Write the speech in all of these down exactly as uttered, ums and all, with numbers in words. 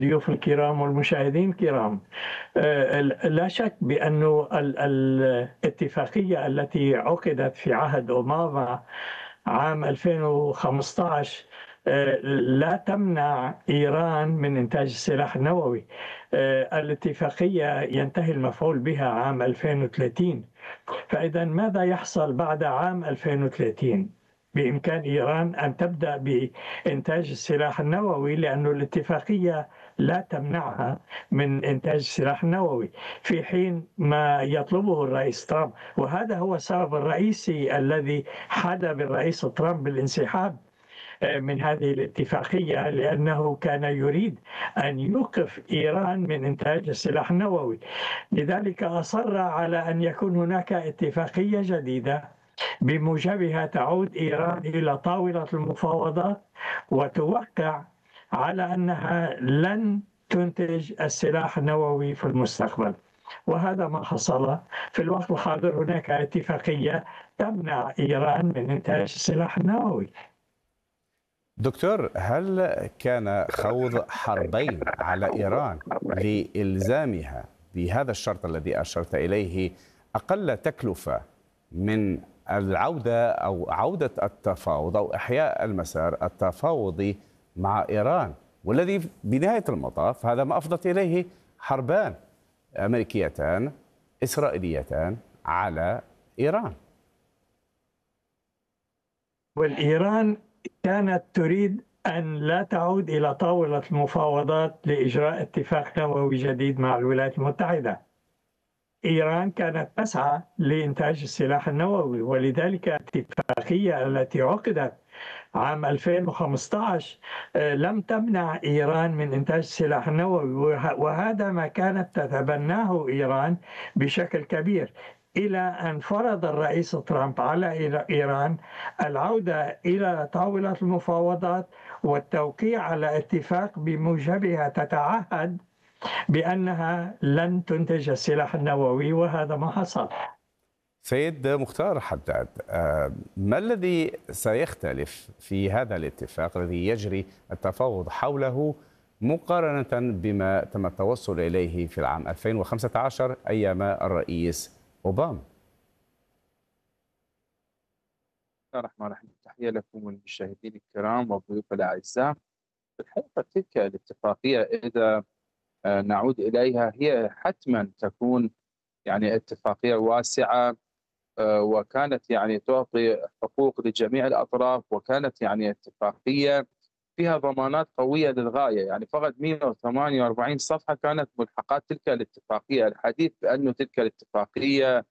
الضيوف الكرام والمشاهدين الكرام. آه، لا شك بأن الاتفاقية التي عقدت في عهد أوباما عام ألفين وخمسة عشر آه، لا تمنع إيران من إنتاج السلاح النووي. آه، الاتفاقية ينتهي المفعول بها عام ألفين وثلاثين، فإذا ماذا يحصل بعد عام ألفين وثلاثين؟ بإمكان إيران أن تبدأ بإنتاج السلاح النووي، لأن الاتفاقية لا تمنعها من إنتاج السلاح النووي في حين ما يطلبه الرئيس ترامب. وهذا هو السبب الرئيسي الذي حدا بالرئيس ترامب بالانسحاب من هذه الاتفاقية، لأنه كان يريد أن يوقف إيران من إنتاج السلاح النووي. لذلك أصر على أن يكون هناك اتفاقية جديدة بموجبها تعود إيران إلى طاولة المفاوضات وتوقع على أنها لن تنتج السلاح النووي في المستقبل. وهذا ما حصل. في الوقت الحاضر هناك اتفاقية تمنع إيران من إنتاج السلاح النووي. دكتور، هل كان خوض حربين على إيران لإلزامها بهذا الشرط الذي أشرت إليه أقل تكلفة من العودة أو عودة التفاوض أو إحياء المسار التفاوضي مع إيران، والذي بنهاية المطاف هذا ما أفضت إليه حربان أمريكيتان إسرائيليتان على إيران؟ والإيران كانت تريد أن لا تعود إلى طاولة المفاوضات لإجراء اتفاق نووي جديد مع الولايات المتحدة. إيران كانت تسعى لإنتاج السلاح النووي، ولذلك الاتفاقية التي عقدت عام ألفين وخمسة عشر لم تمنع إيران من إنتاج السلاح النووي، وهذا ما كانت تتبناه إيران بشكل كبير، إلى أن فرض الرئيس ترامب على إيران العودة إلى طاولة المفاوضات والتوقيع على اتفاق بموجبها تتعهد بأنها لن تنتج السلاح النووي، وهذا ما حصل. سيد مختار حداد، ما الذي سيختلف في هذا الاتفاق الذي يجري التفاوض حوله مقارنة بما تم التوصل إليه في العام ألفين وخمسة عشر أيام الرئيس أوباما؟ بسم الله الرحمن الرحيم. تحية لكم والمشاهدين الكرام والضيوف الأعزاء. في الحقيقة تلك الاتفاقية إذا نعود إليها هي حتما تكون يعني اتفاقية واسعة، وكانت يعني تعطي حقوق لجميع الأطراف، وكانت يعني اتفاقية فيها ضمانات قوية للغاية. يعني فقط مئة وثمانية وأربعين صفحة كانت ملحقات تلك الاتفاقية. الحديث بأن تلك الاتفاقية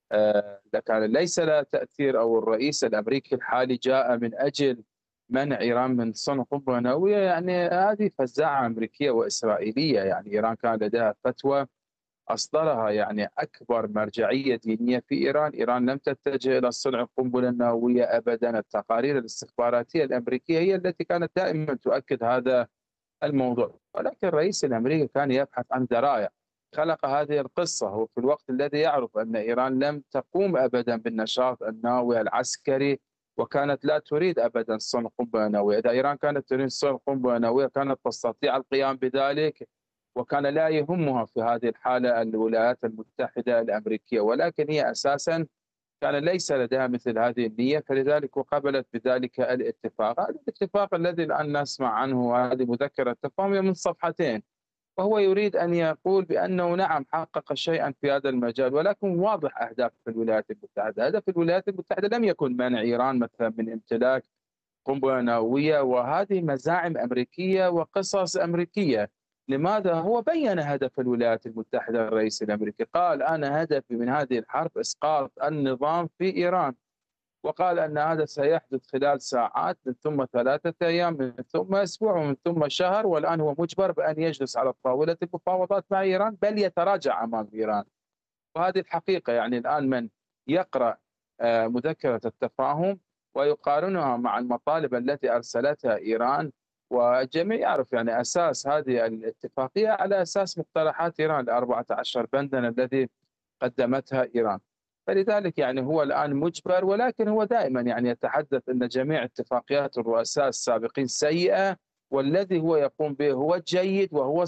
كان ليس لها تأثير، أو الرئيس الأمريكي الحالي جاء من أجل منع إيران من صنع قنبلة نووية، يعني هذه فزاعة أمريكية وإسرائيلية. يعني إيران كان لديها فتوى أصدرها يعني أكبر مرجعية دينية في إيران. إيران لم تتجه إلى صنع القنبلة النووية أبدا. التقارير الاستخباراتية الأمريكية هي التي كانت دائما تؤكد هذا الموضوع، ولكن الرئيس الأمريكي كان يبحث عن ذرائع. خلق هذه القصة وفي الوقت الذي يعرف أن إيران لم تقوم أبدا بالنشاط النووي العسكري، وكانت لا تريد أبدا صنع قنبلة نووية. إذا إيران كانت تريد صنع قنبلة نووية كانت تستطيع القيام بذلك، وكان لا يهمها في هذه الحالة الولايات المتحدة الأمريكية، ولكن هي أساسا كان ليس لديها مثل هذه النية، فلذلك وقبلت بذلك الاتفاق. هذا الاتفاق الذي الآن نسمع عنه، هذه مذكرة تفاهم من صفحتين، وهو يريد أن يقول بأنه نعم حقق شيئا في هذا المجال، ولكن واضح أهداف الولايات المتحدة. هدف الولايات المتحدة لم يكن منع إيران مثلا من امتلاك قنبلة نووية، وهذه مزاعم أمريكية وقصص أمريكية. لماذا؟ هو بين هدف الولايات المتحدة. الرئيس الأمريكي قال أنا هدفي من هذه الحرب إسقاط النظام في إيران، وقال أن هذا سيحدث خلال ساعات، من ثم ثلاثة أيام، من ثم أسبوع، ومن ثم شهر، والآن هو مجبر بأن يجلس على طاولة المفاوضات مع إيران، بل يتراجع أمام إيران. وهذه الحقيقة. يعني الآن من يقرأ مذكرة التفاهم ويقارنها مع المطالب التي أرسلتها إيران، والجميع يعرف يعني أساس هذه الاتفاقية على أساس مقترحات إيران الأربعة عشر بندا الذي قدمتها إيران. فلذلك يعني هو الآن مجبر، ولكن هو دائما يعني يتحدث أن جميع اتفاقيات الرؤساء السابقين سيئة، والذي هو يقوم به هو الجيد وهو